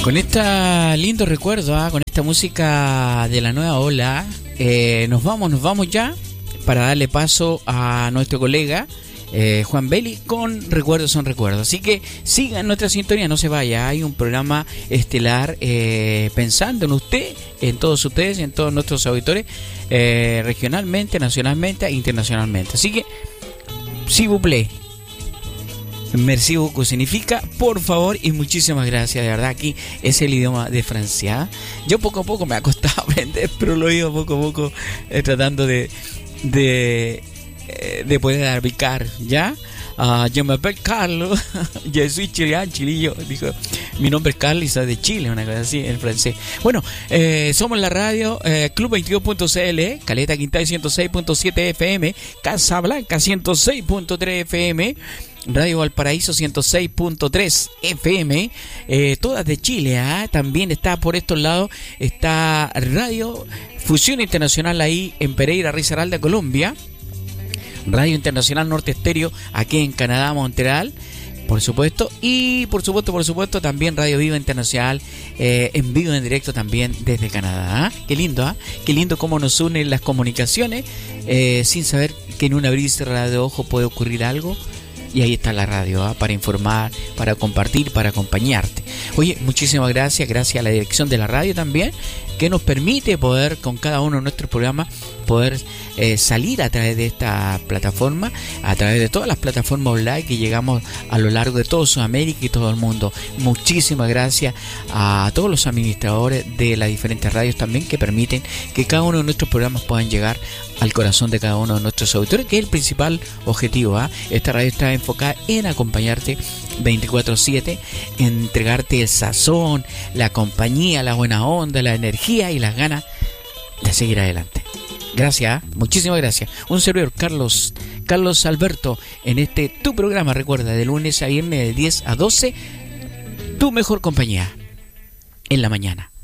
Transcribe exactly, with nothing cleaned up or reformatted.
Con este lindo recuerdo, ¿eh? Con esta música de la nueva ola, eh, nos vamos, nos vamos ya para darle paso a nuestro colega eh, Juan Belli con Recuerdos son Recuerdos. Así que sigan nuestra sintonía, no se vaya. Hay un programa estelar eh, pensando en usted, en todos ustedes, en todos nuestros auditores, eh, regionalmente, nacionalmente e internacionalmente. Así que, s'il vous plaît. Merci beaucoup significa por favor y muchísimas gracias, de verdad. Aquí es el idioma de Francia. Yo poco a poco me ha costado aprender, pero lo he ido poco a poco eh, tratando de de, eh, de poder arbicar, ¿ya? Uh, yo me llamo Carlos, yo soy chileno, chilillo, dijo, mi nombre es Carlos y soy de Chile, una cosa así en francés. Bueno, eh, somos la radio eh, Club veintidós punto c l, Caleta Quintana ciento seis punto siete F M, Casablanca ciento seis punto tres F M, Radio Valparaíso ciento seis punto tres F M, eh, todas de Chile, ¿eh? También está por estos lados, está Radio Fusión Internacional ahí en Pereira, Risaralda, Colombia. Radio Internacional Norte Estéreo aquí en Canadá, Montreal, por supuesto, y por supuesto, por supuesto también Radio Viva Internacional eh, en vivo, en directo también desde Canadá. ¿eh? Qué lindo, ¿eh? Qué lindo cómo nos unen las comunicaciones eh, sin saber que en un abrir y cerrar de ojos puede ocurrir algo. Y ahí está la radio, ¿eh? Para informar, para compartir, para acompañarte. Oye, muchísimas gracias, gracias a la dirección de la radio también, que nos permite poder con cada uno de nuestros programas poder eh, salir a través de esta plataforma, a través de todas las plataformas online que llegamos a lo largo de todo Sudamérica y todo el mundo. Muchísimas gracias a todos los administradores de las diferentes radios también que permiten que cada uno de nuestros programas puedan llegar al corazón de cada uno de nuestros auditores, que es el principal objetivo. ¿eh? Esta radio está enfocada en acompañarte veinticuatro siete, entregarte el sazón, la compañía, la buena onda, la energía y las ganas de seguir adelante. Gracias, ¿eh? Muchísimas gracias. Un servidor, Carlos, Carlos Alberto, en este tu programa, recuerda, de lunes a viernes de diez a doce, tu mejor compañía en la mañana.